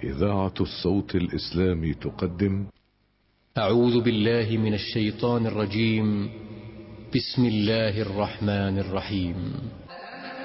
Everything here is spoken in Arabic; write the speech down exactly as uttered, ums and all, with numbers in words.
إذاعة الصوت الإسلامي تقدم. أعوذ بالله من الشيطان الرجيم. بسم الله الرحمن الرحيم.